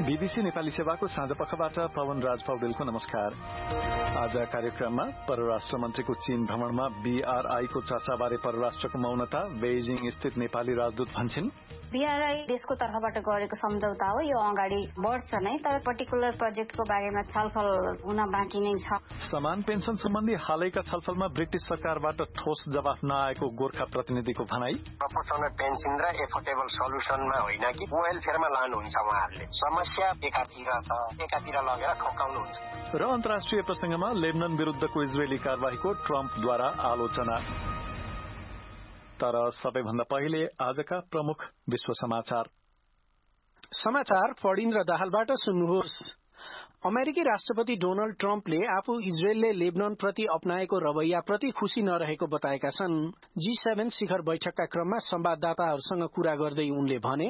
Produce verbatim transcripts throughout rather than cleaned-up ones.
BBC Nepali सेवाको साँझपखबाट पवन राज पौडेलको नमस्कार। आज कार्यक्रममा परराष्ट्र मन्त्रीको चीन भ्रमणमा बीआरआईको चर्चाबारे परराष्ट्रको मौनता, बेइजिङ स्थित नेपाली राजदूत भन्छन्। बीआरआई देशको तर्फबाट गरेको सम्झौता हो, यो अगाडि बढ्छ नै, तर पर्टिकुलर प्रोजेक्टको बारेमा छलफल हुन बाँकी नै छ। समान पेन्सन सम्बन्धी हालैका छलफलमा ब्रिटिश सरकारबाट ठोस जवाफ नआएको गोर्खा प्रतिनिधिको भनाई। प्रोपोर्सनल पेन्सन र एफोर्डेबल सल्युसनमा होइन कि वेलफेयरमा लानुहुन्छ उहाँहरूले। समस्या एकातिर छ, एकातिर लगेर ठोकाउनुहुन्छ। र अन्तर्राष्ट्रिय प्रसंगमा लेबनन विरुद्धको इजरायली कार्यवाहीको ट्रम्पद्वारा आलोचना। तर सबैभन्दा पहिले आजका प्रमुख विश्व समाचार। समाचार पढिन्द्र दाहालबाट सुन्नुहोस्। अमेरिकी राष्ट्रपति डोनाल्ड ट्रम्पले आफू इजरायलले लेबनन प्रति अपनाएको रवैयाप्रति खुशी नरहेको बताएका छन्। जी सेभेन शिखर बैठकका क्रममा संवाददाताहरूसँग कुरा गर्दै उनले भने,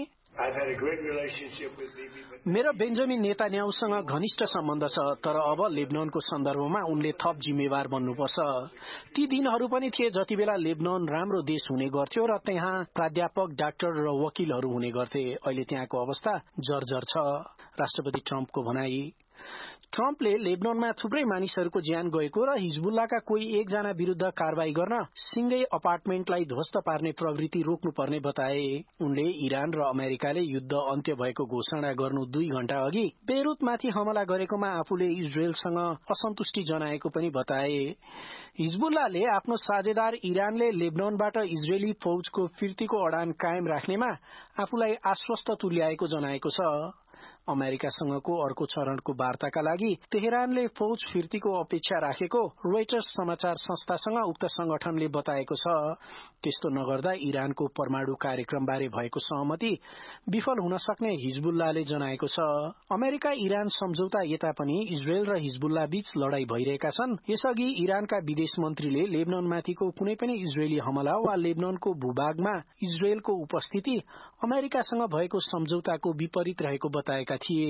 मेरो बेन्जामिन नेतान्याहुसँग घनिष्ठ सम्बन्ध छ, तर अब लेबननको सन्दर्भमा उनले थप जिम्मेवार बन्नुपर्छ। ती दिनहरू पनि थिए जति बेला लेबनन राम्रो देश हुने गर्थ्यो र त्यहाँ प्राध्यापक, डाक्टर र वकिलहरू हुने गर्थे। अहिले त्यहाँको अवस्था जर्जर छ, राष्ट्रपति ट्रम्पको भनाई। ट्रम्पले लेबननमा थुप्रै मानिसहरूको ज्यान गएको र हिजबुल्लाका कोही एकजना विरूद्ध कारवाही गर्न सिंगै अपार्टमेन्टलाई ध्वस्त पार्ने प्रवृत्ति रोक्नुपर्ने बताए। उनले इरान र अमेरिकाले युद्ध अन्त्य भएको घोषणा गर्नु दुई घण्टा अघि बेरुतमाथि हमला गरेकोमा आफूले इजरायलसँग असन्तुष्टि जनाएको पनि बताए। हिजबुल्लाले आफ्नो साझेदार इरानले लेबननबाट इजरायली फौजको फिर्तीको अडान कायम राख्नेमा आफूलाई आश्वस्त तुल्याएको जनाएको छ। अमेरिकासँगको अर्को चरणको वार्ताका लागि तेहरानले फौज फिर्तीको अपेक्षा राखेको रोइटर्स समाचार संस्थासँग उक्त संगठनले बताएको छ। त्यस्तो नगर्दा इरानको परमाणु कार्यक्रमबारे भएको सहमति विफल हुन सक्ने हिजबुल्लाले जनाएको छ। अमेरिका इरान सम्झौता यता पनि इजरायल र हिजबुल्ला बीच लडाई भइरहेका छन्। यसअघि इरानका विदेश मन्त्रीले लेबननमाथिको कुनै पनि इजरायली हमला वा लेबननको भूभागमा इजरायलको उपस्थिति अमेरिकासँग भएको सम्झौताको विपरीत रहेको बताएका थिए।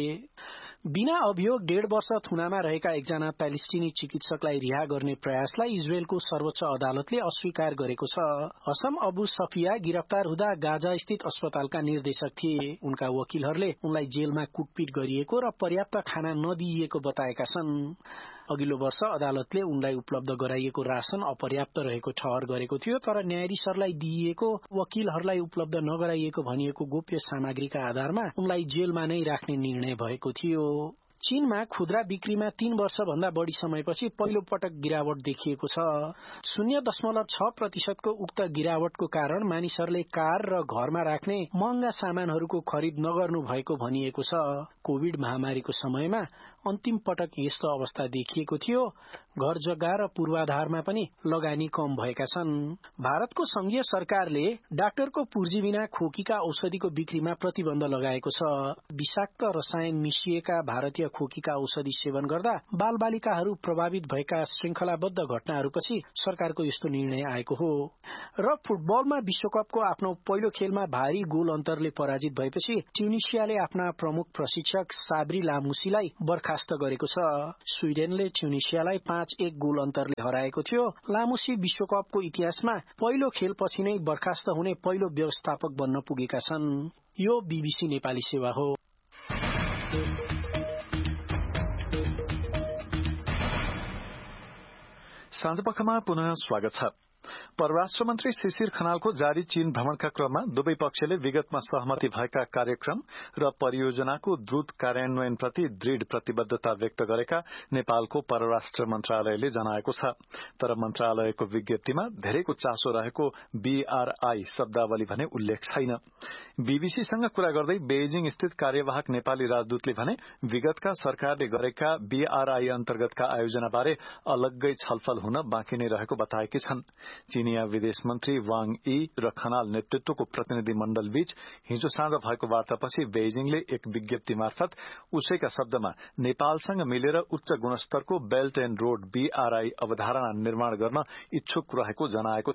बिना अभियोग डेढ वर्ष थुनामा रहेका एकजना प्यालेस्टिनी चिकित्सकलाई रिहा गर्ने प्रयासलाई इजरायलको सर्वोच्च अदालतले अस्वीकार गरेको छ। हसम अबु सफिया गिरफ्तार हुँदा गाजा स्थित अस्पतालका निर्देशक थिए। उनका वकिलहरूले उनलाई जेलमा कुटपिट गरिएको र पर्याप्त खाना नदिइएको बताएका छन्। अघिल्लो वर्ष अदालतले उनलाई उपलब्ध गराइएको राशन अपर्याप्त रहेको ठहर गरेको थियो, तर न्यायाधीशहरूलाई दिइएको वकिलहरूलाई उपलब्ध नगराइएको भनिएको गोप्य सामग्रीका आधारमा उनलाई जेलमा नै राख्ने निर्णय भएको थियो। चीनमा खुद्रा बिक्रीमा तीन वर्ष भन्दा बढ़ी समयपछि पहिलो पटक गिरावट देखिएको छ। शून्य दशमलव छ प्रतिशतको उक्त गिरावटको कारण मानिसहरूले कार र घरमा राख्ने महँगा सामानहरूको खरिद नगर्नु भएको भनिएको छ। कोविड महामारीको समयमा अन्तिम पटक यस्तो अवस्था देखिएको थियो। घर जग्गा र पूर्वाधारमा पनि लगानी कम भएका छन्। भारतको संघीय सरकारले डाक्टरको पुर्जी बिना खोकीका औषधिको बिक्रीमा प्रतिबन्ध लगाएको छ। विषाक्त रसायन मिसिएका भारतीय खोकीका औषधि सेवन गर्दा बाल बालिकाहरू प्रभावित भएका श्रृंखलाबद्ध घटनाहरूपछि सरकारको यस्तो निर्णय आएको हो। र फुटबलमा विश्वकपको आफ्नो पहिलो खेलमा भारी गोल अन्तरले पराजित भएपछि ट्युनिसियाले आफ्ना प्रमुख प्रशिक्षक साब्री लामुसीलाई बर्खास्त गरेको छ। स्वीडेनले ट्युनिसियालाई पाँच एक गोल अन्तरले हराएको थियो। लामुसी विश्वकपको इतिहासमा पहिलो खेलपछि नै बर्खास्त हुने पहिलो व्यवस्थापक बन्न पुगेका छन्। यो बीबीसी नेपाली सेवा हो। साँझपखमा पुनः स्वागत छ। परराष्ट्र मन्त्री शिशिर खनालको जारी चीन भ्रमणका क्रममा दुवै पक्षले विगतमा सहमति भएका कार्यक्रम र परियोजनाको द्रुत कार्यान्वयनप्रति दृढ़ प्रतिबद्धता व्यक्त गरेका नेपालको परराष्ट्र मन्त्रालयले जनाएको छ। तर मन्त्रालयको विज्ञप्तिमा धेरैको चासो रहेको बीआरआई शब्दावली भने उल्लेख छैन। बीबीसीसँग कुरा गर्दै बेइजिङ स्थित कार्यवाहक नेपाली राजदूतले भने विगतका सरकारले गरेका बीआरआई अन्तर्गतका आयोजनाबारे अलग्गै छलफल हुन बाँकी नै रहेको बताएकी छन्। चीनिया विदेश मन्त्री वाङ यी र खनाल नेतृत्वको प्रतिनिधि मण्डल बीच हिजो साँझ भएको वार्तापछि बेइजिङले एक विज्ञप्ति मार्फत उसैका शब्दमा नेपालसँग मिलेर उच्च गुणस्तरको बेल्ट एण्ड रोड बीआरआई अवधारणा निर्माण गर्न इच्छुक रहेको जनाएको थियो।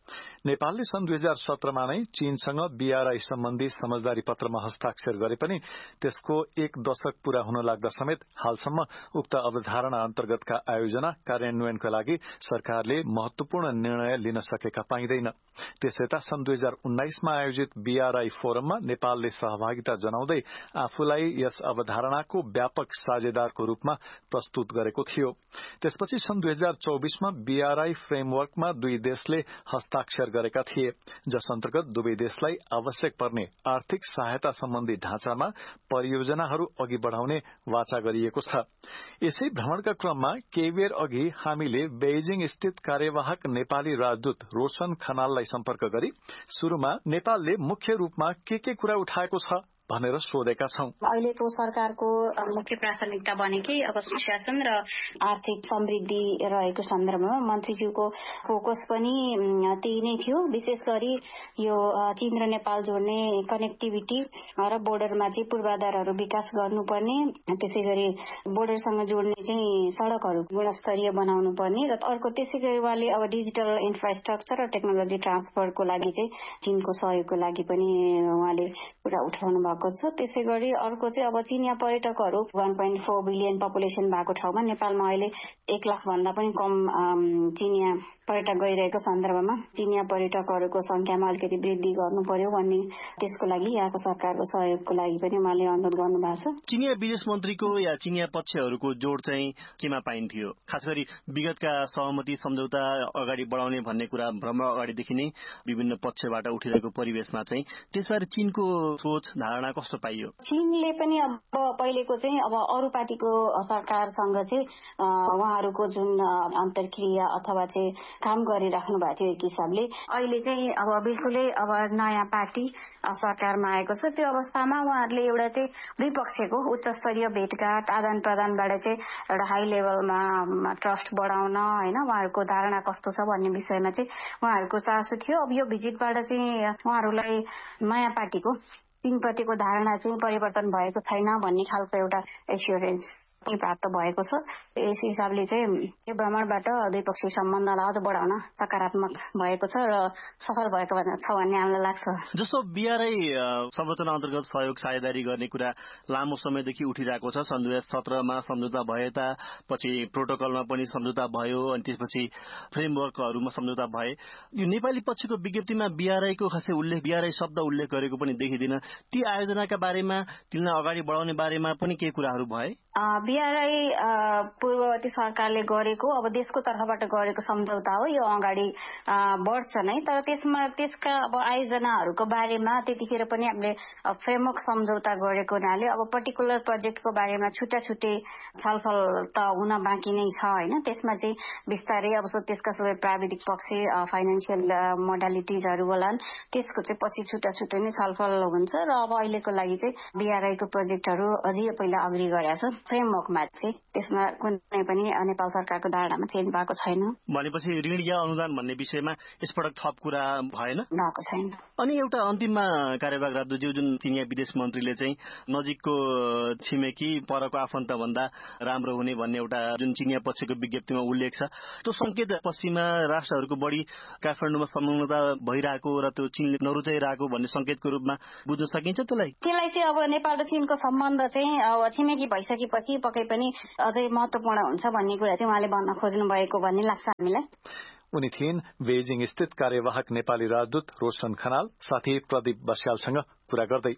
नेपालले सन् दुई हजार सत्रमा नै चीनसँग बीआरआई सम्बन्धी समझदारी पत्रमा हस्ताक्षर गरे पनि त्यसको एक दशक पूरा हुन लाग्दा समेत हालसम्म उक्त अवधारणा अन्तर्गतका आयोजना कार्यान्वयनका लागि सरकारले महत्वपूर्ण निर्णय लिन सकेका पाइँदैन। त्यसयता सन् दुई हजार उन्नाइसमा आयोजित बीआरआई फोरममा नेपालले सहभागिता जनाउँदै आफूलाई यस अवधारणाको व्यापक साझेदारको रूपमा प्रस्तुत गरेको थियो। त्यसपछि सन् दुई हजार चौबीसमा बीआरआई फ्रेमवर्कमा दुई देशले हस्ताक्षर गरेका थिए, जस अन्तर्गत दुवै देशलाई आवश्यक पर्ने आर्थिक सहायता सम्बन्धी ढाँचामा परियोजनाहरू अघि बढ़ाउने वाचा गरिएको छ। यसै भ्रमणका क्रममा केही बेर अघि हामीले बेइजिङ स्थित कार्यवाहक नेपाली राजदूत रोशन खनाललाई सम्पर्क गरी शुरूमा नेपालले मुख्य रूपमा के के कुरा उठाएको छ भनेर सोधेका छौं। अहिलेको सरकारको मुख्य प्राथमिकता भनेकै अब सुशासन र आर्थिक समृद्धि रहेको सन्दर्भमा मन्त्रीज्यूको फोकस पनि त्यही नै थियो। विशेष गरी यो चीन र नेपाल जोड्ने कनेक्टिभिटी र बोर्डरमा चाहिँ पूर्वाधारहरू विकास गर्नुपर्ने, त्यसै गरी बोर्डरसँग जोड्ने चाहिँ सड़कहरू गुणस्तरीय बनाउनु पर्ने र अर्को त्यसै गरी उहाँले अब डिजिटल इन्फ्रास्ट्रक्चर र टेक्नोलोजी ट्रान्सफरको लागि चाहिँ चीनको सहयोगको लागि पनि उहाँले कुरा उठाउनु भएको छ। त्यसै गरी अर्को चाहिँ अब चिनिया पर्यटकहरू one point four billion population भएको ठाउँमा नेपालमा अहिले एक लाख भन्दा पनि कम चिनिया पर्यटक गइरहेको सन्दर्भमा चिनिया पर्यटकहरूको संख्यामा अलिकति वृद्धि गर्नु पर्यो भन्ने, त्यसको लागि यहाँको सरकारको सहयोगको लागि पनि उहाँले अनुरोध गर्नु भएको छ। चिनिया विदेश मन्त्रीको या चिनिया पक्षहरूको जोड चाहिँ केमा पाइन्थ्यो? खास गरी विगतका सहमति सम्झौता अगाडि बढाउने भन्ने कुरा भ्रमण अगाडिदेखि नै विभिन्न पक्षबाट उठिरहेको परिवेशमा चाहिँ त्यसबारे चीनको सोच धारणा कस्तो पाइयो? चीनले पनि अब पहिलेको चाहिँ अब अरू पार्टीको सरकारसँग चाहिँ उहाँहरूको जुन अन्तर्क्रिया अथवा चाहिँ काम गरिराख्नु भएको थियो एक हिसाबले, अहिले चाहिँ अब बिल्कुलै अब नयाँ पार्टी सरकारमा आएको छ। त्यो अवस्थामा उहाँहरूले एउटा चाहिँ द्विपक्षको उच्च स्तरीय भेटघाट आदान प्रदानबाट चाहिँ एउटा हाई लेभलमा ट्रस्ट बढाउन होइन उहाँहरूको धारणा कस्तो छ भन्ने विषयमा चाहिँ उहाँहरूको चासो थियो। अब यो भिजिटबाट चाहिँ उहाँहरूलाई नयाँ पार्टीको चीनप्रतिको धारणा चाहिँ परिवर्तन भएको छैन भन्ने खालको एउटा एस्योरेन्स प्राप्त भएको छ। यस हिसाबले चाहिँ यो भ्रमणबाट द्विपक्षीय सम्बन्धलाई अझ बढाउन सकारात्मक भएको छ र सफल भएको छ भन्ने हामीलाई लाग्छ। जस्तो बीआरआई संरचना अन्तर्गत सहयोग साझेदारी गर्ने कुरा लामो समयदेखि उठिरहेको छ। सन् दुई हजार सत्रमा सम्झौता भए ता पछि प्रोटोकलमा पनि सम्झौता भयो अनि त्यसपछि फ्रेमवर्कहरूमा सम्झौता भए। यो नेपाली पक्षको विज्ञप्तिमा बीआरआईको खासै उल्लेख बीआरआई शब्द उल्लेख गरेको पनि देखिँदैन। ती आयोजनाका बारेमा तिनलाई अगाडि बढाउने बारेमा पनि केही कुराहरू भए? बीआरआई पूर्ववर्ती सरकारले गरेको अब देशको तर्फबाट गरेको सम्झौता हो, यो अगाडि बढ्छ नै, तर त्यसमा त्यसका अब आयोजनाहरूको बारेमा त्यतिखेर पनि हामीले फ्रेमवर्क सम्झौता गरेको हुनाले अब पर्टिकुलर प्रोजेक्टको बारेमा छुट्टा छुट्टै छलफल त हुन बाँकी नै छ होइन। त्यसमा चाहिँ बिस्तारै अब त्यसका सबै प्राविधिक पक्ष फाइनेन्सियल मोडालिटिजहरू होलान्, त्यसको चाहिँ पछि छुट्टा छुट्टै नै छलफल हुन्छ र अब अहिलेको लागि चाहिँ बीआरआईको प्रोजेक्टहरू अझै पहिला अग्रि गरेको छ। फ्रेमवर्कमा चाहिँ त्यसमा कुनै पनि नेपाल सरकारको धारणामा चेन्ज भएको छैन। भनेपछि ऋण या अनुदान भन्ने विषयमा यसपटक थप कुरा भएन? भएको छैन। अनि एउटा अन्तिममा कार्यवाहक राजदूतज्यू जुन चिनिया विदेश मन्त्रीले चाहिँ नजिकको छिमेकी परको आफन्त भन्दा राम्रो हुने भन्ने एउटा जुन चिनिया पक्षको विज्ञप्तिमा उल्लेख छ, त्यो संकेत पश्चिमा राष्ट्रहरूको बढी काठमाडौँमा संलग्नता भइरहेको र त्यो चीनले नरुचाइरहेको भन्ने संकेतको रूपमा बुझ्न सकिन्छ त्यसलाई? त्यसलाई चाहिँ अब नेपाल र चीनको सम्बन्ध चाहिँ अब छिमेकी भइसकेपछि पक्कै पनि अझै महत्वपूर्ण हुन्छ भन्ने कुरा चाहिँ उहाँले भन्न खोज्नु भएको भन्ने लाग्छ हामीलाई। उनी थिइन् बेइजिङ स्थित कार्यवाहक नेपाली राजदूत रोशन खनाल। साथी प्रदीप बस्यालसँग कुरा गर्दै।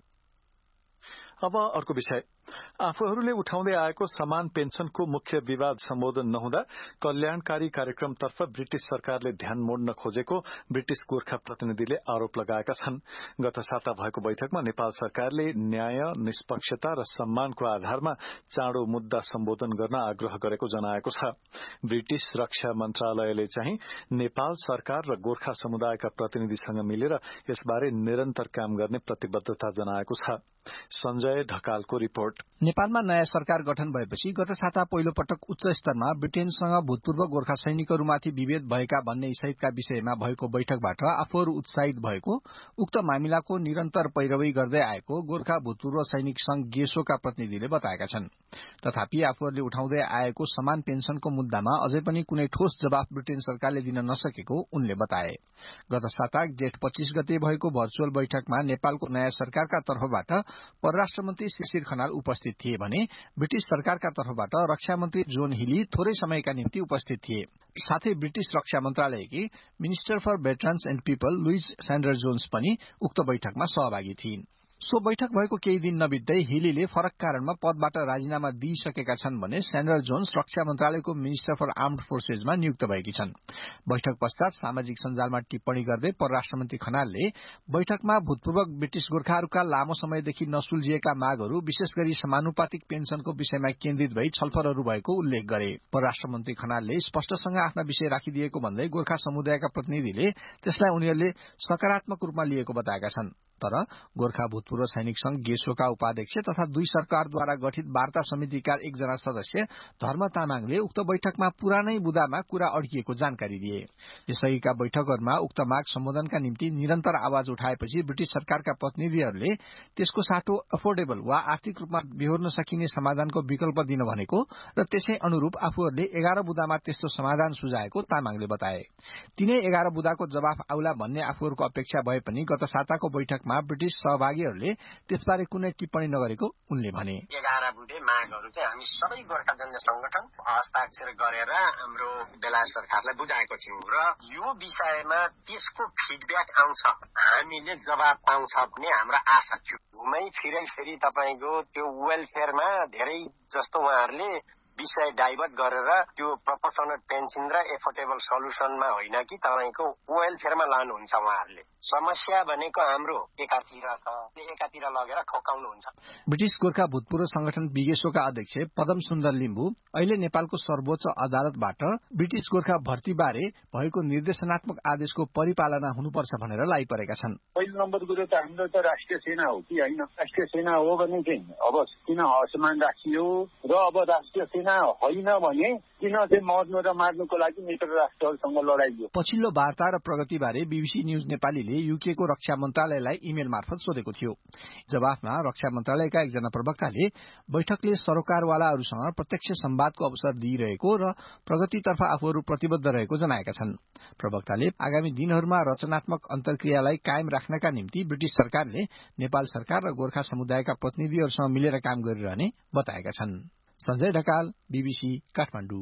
अब अर्को विषय, आफूहरूले उठाउँदै आएको समान पेन्सनको मुख्य विवाद सम्बोधन नहुँदा कल्याणकारी कार्यक्रमतर्फ ब्रिटिश सरकारले ध्यान मोड्न खोजेको ब्रिटिश गोर्खा प्रतिनिधिले आरोप लगाएका छन्। गत साता भएको बैठकमा नेपाल सरकारले न्याय, निष्पक्षता र सम्मानको आधारमा चाँडो मुद्दा सम्बोधन गर्न आग्रह गरेको जनाएको छ। ब्रिटिश रक्षा मन्त्रालयले चाहिँ नेपाल सरकार र गोर्खा समुदायका प्रतिनिधिसँग मिलेर यसबारे निरन्तर काम गर्ने प्रतिबद्धता जनाएको छ। संजय सञ्जय ढकालको रिपोर्ट। नेपालमा नयाँ सरकार गठन भएपछि गत साता पहिलो पटक उच्च स्तरमा ब्रिटेनसँग भूतपूर्व गोर्खा सैनिकहरूमाथि विभेद भएका भन्ने सहितका विषयमा भएको बैठकबाट आफूहरू उत्साहित भएको उक्त मामिलाको निरन्तर पैरवी गर्दै आएको गोर्खा भूतपूर्व सैनिक संघ गेसोका प्रतिनिधिले बताएका छन्। तथापि आफूहरूले उठाउँदै आएको समान पेन्सनको मुद्दामा अझै पनि कुनै ठोस जवाफ ब्रिटेन सरकारले दिन नसकेको उनले बताए। गत साता जेठ पच्चीस गते भएको भर्चुअल बैठकमा नेपालको नयाँ सरकारका तर्फबाट परराष्ट्र मन्त्री शिशिर खनाल उपस्थित थिए भने ब्रिटिश सरकारका तर्फबाट रक्षा मन्त्री जोन हिली थोरै समयका निम्ति उपस्थित थिए। साथै British Raksha मन्त्रालयकी minister for veterans and people लुइज स्यान्डर Johns पनि उक्त बैठकमा सहभागी थिइन्। सो बैठक भएको केही दिन नबित्दै हिलीले फरक कारणमा पदबाट राजीनामा दिइसकेका छन् भने स्यान्डर जोन्स रक्षा मन्त्रालयको मिनिस्टर फर आर्म्ड फोर्सेजमा नियुक्त भएकी छन्। बैठक पश्चात सामाजिक सञ्जालमा टिप्पणी गर्दै परराष्ट्र मन्त्री खनालले बैठकमा भूतपूर्व ब्रिटिश गोर्खाहरूका लामो समयदेखि नसुल्झिएका मागहरू विशेष गरी समानुपातिक पेन्सनको विषयमा केन्द्रित भई छलफलहरू भएको उल्लेख गरे। परराष्ट्र मन्त्री खनालले स्पष्टसँग आफ्ना विषय राखिदिएको भन्दै गोर्खा समुदायका प्रतिनिधिले त्यसलाई उनीहरूले सकारात्मक रूपमा लिएको बताएका छन्। तर गोर्खा भूतपूर्व सैनिक संघ गेसोका उपाध्यक्ष तथा दुई सरकारद्वारा गठित वार्ता समितिका एकजना सदस्य धर्म तामाङले उक्त बैठकमा पुरानै बुदामा कुरा अड्किएको जानकारी दिए। यसअघिका बैठकहरूमा उक्त माग सम्बोधनका निम्ति निरन्तर आवाज उठाएपछि ब्रिटिश सरकारका प्रतिनिधिहरूले त्यसको साटो अफोर्डेबल वा आर्थिक रूपमा बेहोर्न सकिने समाधानको विकल्प दिन भनेको र त्यसै अनुरूप आफूहरूले एघार बुदामा त्यस्तो समाधान सुझाएको तामाङले बताए। तीनै एघार बुदाको जवाफ आउला भन्ने आफूहरूको अपेक्षा भए पनि गत साताको बैठक ब्रिटिश सहभागीहरूले त्यसबारे कुनै टिप्पणी नगरेको उनले भने। एघार बुधे मागहरू चाहिँ हामी सबै गोर्खा जनता संगठन हस्ताक्षर गरेर हाम्रो बेलायत सरकारलाई बुझाएको छौँ र यो विषयमा त्यसको फिडब्याक आउँछ, हामीले जवाब पाउँछ भन्ने हाम्रो आशा थियो। घुमै फिरै फेरि तपाईँको त्यो वेलफेयरमा धेरै जस्तो उहाँहरूले विषय डाइभर्ट गरेर त्यो प्रपोर्सनेट पेन्सन र एफोर्डेबल सल्युसनमा होइन कि तपाईँको वेलफेयरमा लानुहुन्छ। उहाँहरूले समस्या भनेको हाम्रो एकातिर छ, एकातिर लगेर ठोकाउनुहुन्छ। ब्रिटिश गोर्खा भूतपूर्व संगठन बिगेसोका अध्यक्ष पदम सुन्दर लिम्बू अहिले नेपालको सर्वोच्च अदालतबाट ब्रिटिश गोर्खा भर्तीबारे भएको निर्देशनात्मक आदेशको परिपालना हुनुपर्छ भनेर लागिपरेका छन्। पहिलो नम्बर कुरो त हाम्रो त राष्ट्रिय सेना हो कि होइन? राष्ट्रिय सेना हो भने चाहिँ अब किन असमान राखियो र अब राष्ट्रिय सेना होइन भने किन चाहिँ मर्नु र मार्नुको लागि मित्र राष्ट्रहरूसँग लडाइयो? पछिल्लो वार्ता र प्रगतिबारे बीबीसी न्यूज नेपालीले यूकेको रक्षा मन्त्रालयलाई इमेल मार्फत सोधेको थियो। जवाफमा रक्षा मन्त्रालयका एकजना प्रवक्ताले बैठकले सरोकारवालाहरूसँग प्रत्यक्ष संवादको अवसर दिइरहेको र प्रगतितर्फ आफूहरू प्रतिबद्ध रहेको जनाएका छन्। प्रवक्ताले आगामी दिनहरूमा रचनात्मक अन्तर्क्रियालाई कायम राख्नका निम्ति ब्रिटिश सरकारले नेपाल सरकार र गोर्खा समुदायका प्रतिनिधिहरूसँग मिलेर काम गरिरहने बताएका छन्। सञ्जय ढकाल, बीबीसी काठमाडौँ।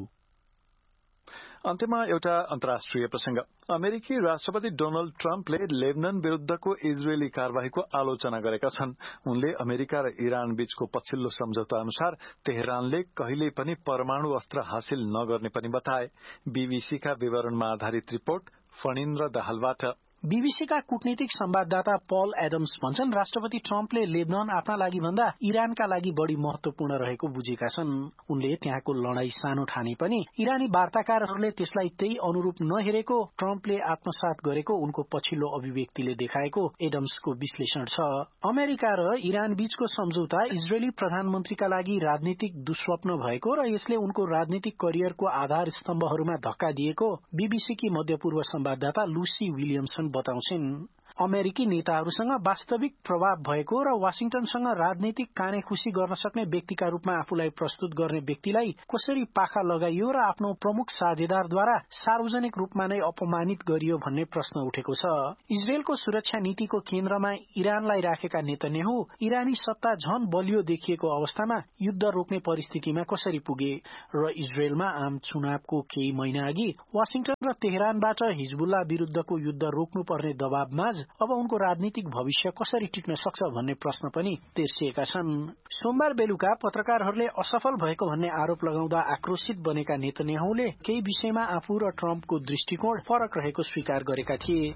अन्त्यमा एउटा अन्तर्राष्ट्रिय प्रसंग। अमेरिकी राष्ट्रपति डोनाल्ड ट्रम्पले लेबनन विरूद्धको इजरायली कार्यवाहीको आलोचना गरेका छन्। उनले अमेरिका र इरान बीचको पछिल्लो सम्झौता अनुसार तेहरानले कहिल्यै पनि परमाणु अस्त्र हासिल नगर्ने पनि बताए। बीबीसीका विवरणमा आधारित रिपोर्ट फणिन्द्र दाहालबाट। बीबीसीका कूटनीतिक संवाददाता पल एडम्स भन्छन् राष्ट्रपति ट्रम्पले लेबनन आफ्ना लागि भन्दा इरानका लागि बढ़ी महत्वपूर्ण रहेको बुझेका छन्। उनले त्यहाँको लड़ाई सानो ठाने पनि इरानी वार्ताकारहरूले त्यसलाई त्यही अनुरूप नहेरेको ट्रम्पले आत्मसात गरेको उनको पछिल्लो अभिव्यक्तिले देखाएको एडम्सको विश्लेषण छ। अमेरिका र इरान बीचको सम्झौता इजरायली प्रधानमन्त्रीका लागि राजनीतिक दुस्वप्न भएको र यसले उनको राजनीतिक करियरको आधार स्तम्भहरूमा धक्का दिएको बीबीसीकी मध्यपूर्व संवाददाता लुसी विलियमसन बताउँछिन्। अमेरिकी नेताहरूसँग वास्तविक प्रभाव भएको र वाशिंटनसँग राजनीतिक कानेखुसी गर्न सक्ने व्यक्तिका रूपमा आफूलाई प्रस्तुत गर्ने व्यक्तिलाई कसरी पाखा लगाइयो र आफ्नो प्रमुख साझेदारद्वारा सार्वजनिक रूपमा नै अपमानित गरियो भन्ने प्रश्न उठेको छ। इजरायलको सुरक्षा नीतिको केन्द्रमा इरानलाई राखेका नेतन्याहु इरानी सत्ता झन बलियो देखिएको अवस्थामा युद्ध रोक्ने परिस्थितिमा कसरी पुगे र इजरायलमा आम चुनावको केही महिना अघि वाशिंटन र तेहरानबाट हिजबुल्ला विरूद्धको युद्ध रोक्नुपर्ने दबावमा अब उनको राजनीतिक भविष्य कसरी टिक्न सक्छ भन्ने प्रश्न पनि तेर्सिएका छन्। सोमबार बेलुका पत्रकारहरूले असफल भएको भन्ने आरोप लगाउँदा आक्रोशित बनेका नेतन्याहुले केही विषयमा आफू र ट्रम्पको दृष्टिकोण फरक रहेको स्वीकार गरेका थिए।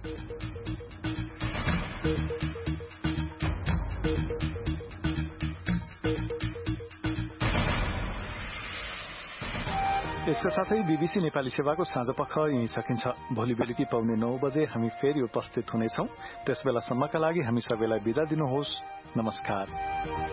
यसका साथै बीबीसी नेपाली सेवाको साँझ पख यही सकिन्छ। भोलि बेलुकी पाउने नौ बजे हामी फेरि उपस्थित हुनेछौं। त्यसबेलासम्मका लागि हामी सबैलाई बिदा दिनुहोस्। नमस्कार।